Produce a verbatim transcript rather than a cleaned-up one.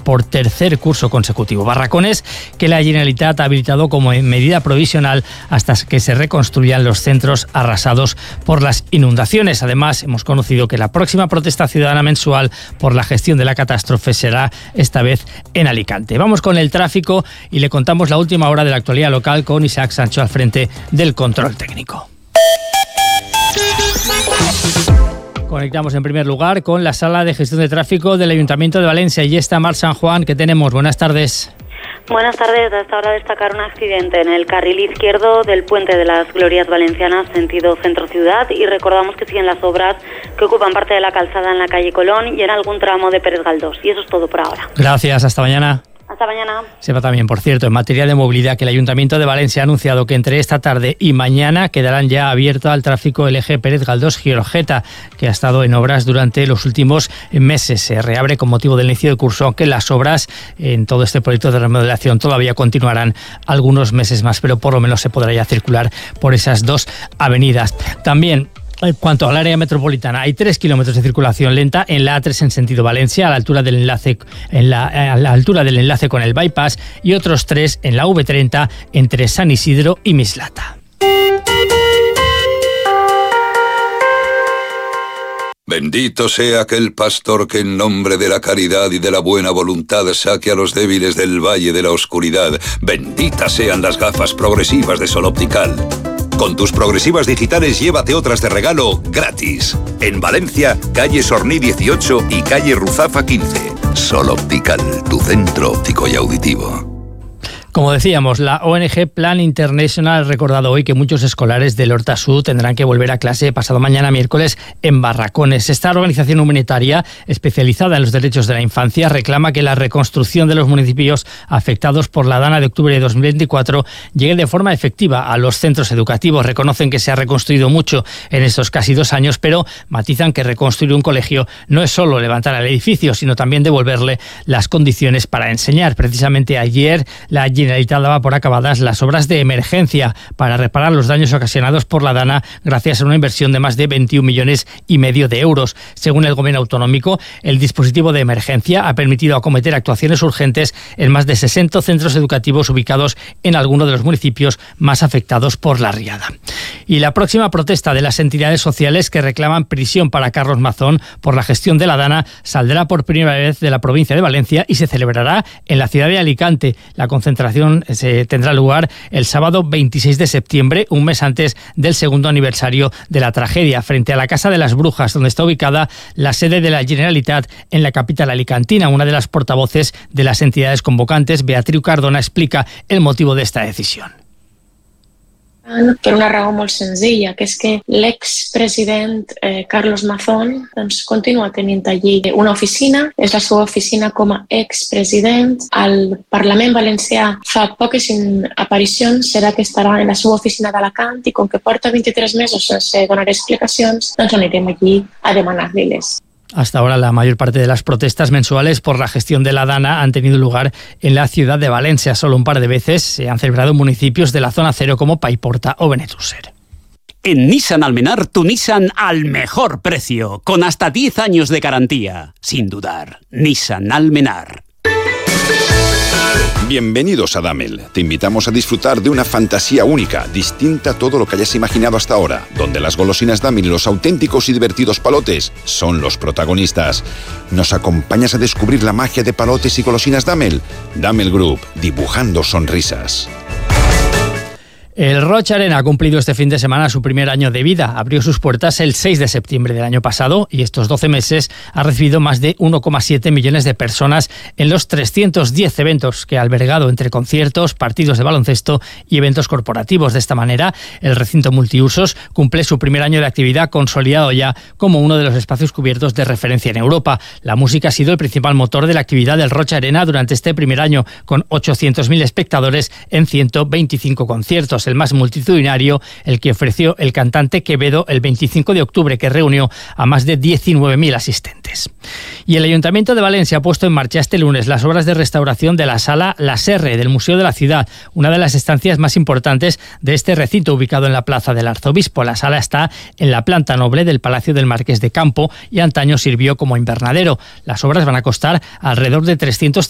por tercer curso consecutivo. Barracones que la Generalitat ha habilitado como medida provisional hasta que se reconstruyan los centros arrasados por las inundaciones. Además, hemos conocido que la próxima protesta ciudadana mensual por la gestión de la catástrofe será esta vez en Alicante. Vamos con el tráfico y le contamos la última hora de la actualidad local con Isaac Sancho al frente del control técnico. Conectamos en primer lugar con la Sala de Gestión de Tráfico del Ayuntamiento de Valencia. Y está Mar San Juan, que tenemos. Buenas tardes. Buenas tardes. Hasta ahora destacar un accidente en el carril izquierdo del Puente de las Glorias Valencianas, sentido centro-ciudad, y recordamos que siguen las obras que ocupan parte de la calzada en la calle Colón y en algún tramo de Pérez Galdós. Y eso es todo por ahora. Gracias. Hasta mañana. Hasta mañana. Sepa también, por cierto, en materia de movilidad, que el Ayuntamiento de Valencia ha anunciado que entre esta tarde y mañana quedarán ya abierto al tráfico el eje Pérez Galdós-Giorgeta, que ha estado en obras durante los últimos meses. Se reabre con motivo del inicio de curso, aunque las obras en todo este proyecto de remodelación todavía continuarán algunos meses más, pero por lo menos se podrá ya circular por esas dos avenidas. También, en cuanto al área metropolitana, hay tres kilómetros de circulación lenta en la A tres en sentido Valencia, a la altura del enlace, en la, a la altura del enlace con el bypass, y otros tres en la V treinta entre San Isidro y Mislata. Bendito sea aquel pastor que en nombre de la caridad y de la buena voluntad saque a los débiles del valle de la oscuridad. Benditas sean las gafas progresivas de Sol Optical. Con tus progresivas digitales llévate otras de regalo gratis. En Valencia, calle Sorní dieciocho y calle Ruzafa quince. Sol Optical, tu centro óptico y auditivo. Como decíamos, la O N G Plan International ha recordado hoy que muchos escolares del Horta Sud tendrán que volver a clase pasado mañana miércoles en Barracones. Esta organización humanitaria especializada en los derechos de la infancia reclama que la reconstrucción de los municipios afectados por la Dana de octubre de dos mil veinticuatro llegue de forma efectiva a los centros educativos. Reconocen que se ha reconstruido mucho en estos casi dos años, pero matizan que reconstruir un colegio no es solo levantar el edificio, sino también devolverle las condiciones para enseñar. Precisamente ayer la Generalitat daba por acabadas las obras de emergencia para reparar los daños ocasionados por la Dana gracias a una inversión de más de veintiún millones y medio de euros. Según el gobierno autonómico, el dispositivo de emergencia ha permitido acometer actuaciones urgentes en más de sesenta centros educativos ubicados en algunos de los municipios más afectados por la riada. Y la próxima protesta de las entidades sociales que reclaman prisión para Carlos Mazón por la gestión de la Dana saldrá por primera vez de la provincia de Valencia y se celebrará en la ciudad de Alicante. La concentración se tendrá lugar el sábado veintiséis de septiembre, un mes antes del segundo aniversario de la tragedia, frente a la Casa de las Brujas, donde está ubicada la sede de la Generalitat en la capital alicantina. Una de las portavoces de las entidades convocantes, Beatriu Cardona, explica el motivo de esta decisión. Per una raó molt senzilla, que és que l'expresident eh, Carlos Mazón doncs, continua tenint allí una oficina, és la seva oficina com a expresident. Al Parlament Valencià fa poques aparicions, serà que estarà en la seva oficina d'Alacant i com que porta vint-i-tres mesos sense donar explicacions, doncs anirem allí a demanar-li-les. Hasta ahora la mayor parte de las protestas mensuales por la gestión de la Dana han tenido lugar en la ciudad de Valencia. Solo un par de veces se han celebrado en municipios de la zona cero como Paiporta o Benetússer. En Nissan Almenar, tu Nissan al mejor precio, con hasta diez años de garantía. Sin dudar, Nissan Almenar. Bienvenidos a Damel. Te invitamos a disfrutar de una fantasía única, distinta a todo lo que hayas imaginado hasta ahora, donde las golosinas Damel y los auténticos y divertidos palotes son los protagonistas. ¿Nos acompañas a descubrir la magia de palotes y golosinas Damel? Damel Group, dibujando sonrisas. El Roig Arena ha cumplido este fin de semana su primer año de vida. Abrió sus puertas el seis de septiembre del año pasado y estos doce meses ha recibido más de uno coma siete millones de personas en los trescientos diez eventos que ha albergado entre conciertos, partidos de baloncesto y eventos corporativos. De esta manera, el recinto multiusos cumple su primer año de actividad, consolidado ya como uno de los espacios cubiertos de referencia en Europa. La música ha sido el principal motor de la actividad del Roig Arena durante este primer año, con ochocientos mil espectadores en ciento veinticinco conciertos. El más multitudinario, el que ofreció el cantante Quevedo el veinticinco de octubre, que reunió a más de diecinueve mil asistentes. Y el Ayuntamiento de Valencia ha puesto en marcha este lunes las obras de restauración de la sala La Serre del Museo de la Ciudad, una de las estancias más importantes de este recinto ubicado en la Plaza del Arzobispo. La sala está en la planta noble del Palacio del Marqués de Campo y antaño sirvió como invernadero. Las obras van a costar alrededor de trescientos